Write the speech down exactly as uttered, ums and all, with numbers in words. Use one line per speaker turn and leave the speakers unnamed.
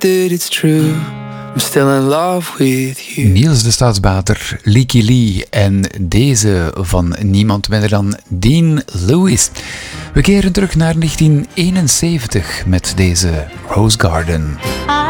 that it's true. I'm still in love with you.
Niels de Staatsbater, Lykke Li en deze van niemand minder dan Dean Lewis. We keren terug naar negentien eenenzeventig met deze Rose Garden.